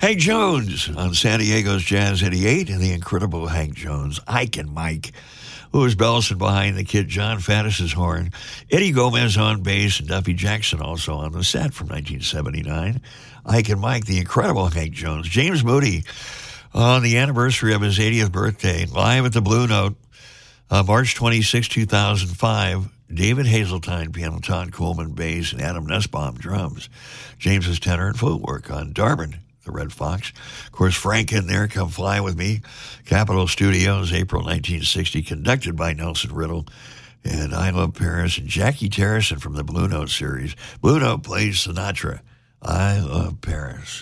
Hank Jones on San Diego's Jazz 88 and the incredible Hank Jones, Ike and Mike. Louis Bellson behind the kid, John Faddis's horn, Eddie Gomez on bass, and Duffy Jackson also on the set from 1979. Ike and Mike, the incredible Hank Jones. James Moody on the anniversary of his 80th birthday, live at the Blue Note, March 26, 2005. David Hazeltine, piano, Todd Coleman, bass, and Adam Nussbaum, drums. James's tenor and footwork on Darwin, the Red Fox. Of course, Frank in there, Come Fly With Me. Capitol Studios, April 1960, conducted by Nelson Riddle. And I Love Paris, and Jackie Terrison from the Blue Note series. Blue Note plays Sinatra, I Love Paris.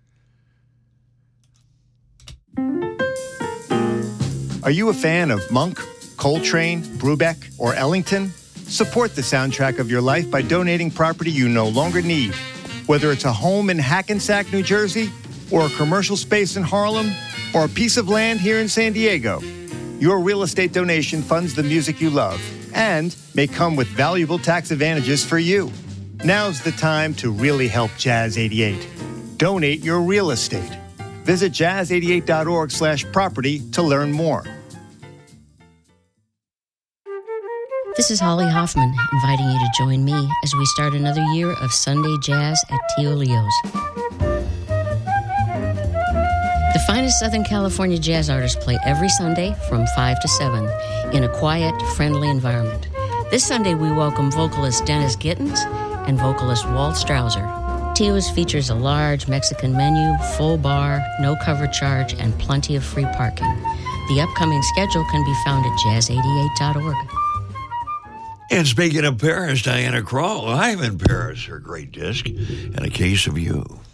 Are you a fan of Monk, Coltrane, Brubeck, or Ellington? Support the soundtrack of your life by donating property you no longer need. Whether it's a home in Hackensack, New Jersey, or a commercial space in Harlem, or a piece of land here in San Diego, your real estate donation funds the music you love and may come with valuable tax advantages for you. Now's the time to really help Jazz 88. Donate your real estate. Visit jazz88.org/property to learn more. This is Holly Hoffman, inviting you to join me as we start another year of Sunday Jazz at Tio Leo's. The finest Southern California jazz artists play every Sunday from 5 to 7 in a quiet, friendly environment. This Sunday, we welcome vocalist Dennis Gittins and vocalist Walt Strausser. Tio's features a large Mexican menu, full bar, no cover charge, and plenty of free parking. The upcoming schedule can be found at jazz88.org. And speaking of Paris, Diana Krall, live in Paris, her great disc, and A Case of You.